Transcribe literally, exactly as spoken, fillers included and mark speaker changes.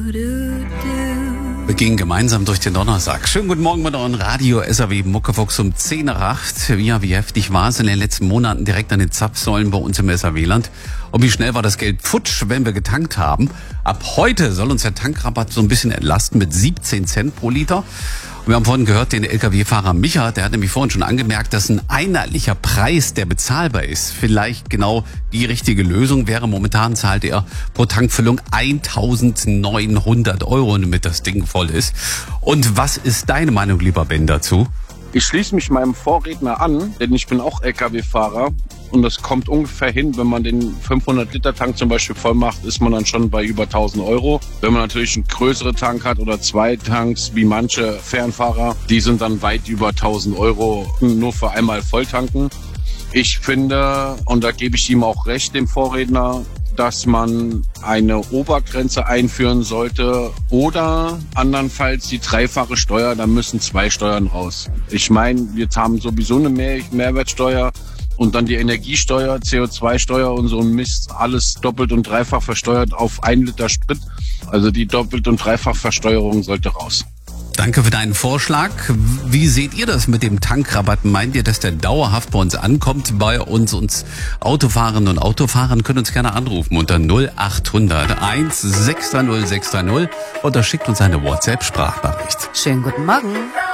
Speaker 1: Wir gehen gemeinsam durch den Donnerstag. Schönen guten Morgen mit euren Radio S R W Muckefuchs um zehn nach acht. Ja, wie heftig war es in den letzten Monaten direkt an den Zapfsäulen bei uns im S R W-Land? Und wie schnell war das Geld futsch, wenn wir getankt haben? Ab heute soll uns der Tankrabatt so ein bisschen entlasten mit siebzehn Cent pro Liter. Und wir haben vorhin gehört, den L K W-Fahrer Micha, der hat nämlich vorhin schon angemerkt, dass ein einheitlicher Preis, der bezahlbar ist, vielleicht genau die richtige Lösung wäre. Momentan zahlt er pro Tankfüllung eintausendneunhundert Euro, damit das Ding voll ist. Und was ist deine Meinung, lieber Ben, dazu?
Speaker 2: Ich schließe mich meinem Vorredner an, denn ich bin auch L K W-Fahrer. Und das kommt ungefähr hin, wenn man den fünfhundert Liter Tank zum Beispiel voll macht, ist man dann schon bei über tausend Euro. Wenn man natürlich einen größeren Tank hat oder zwei Tanks, wie manche Fernfahrer, die sind dann weit über tausend Euro nur für einmal Volltanken. Ich finde, und da gebe ich ihm auch recht, dem Vorredner, dass man eine Obergrenze einführen sollte oder andernfalls die dreifache Steuer, da müssen zwei Steuern raus. Ich meine, wir haben sowieso eine Mehr- Mehrwertsteuer. Und dann die Energiesteuer, C O zwei Steuer und so ein Mist, alles doppelt und dreifach versteuert auf ein Liter Sprit. Also die doppelt und dreifach Versteuerung sollte raus.
Speaker 1: Danke für deinen Vorschlag. Wie seht ihr das mit dem Tankrabatt? Meint ihr, dass der dauerhaft bei uns ankommt? Bei uns, uns Autofahrerinnen und Autofahrern können uns gerne anrufen unter null acht hundert eins sechs drei null sechs drei null oder schickt uns eine WhatsApp-Sprachnachricht.
Speaker 3: Schönen guten Morgen.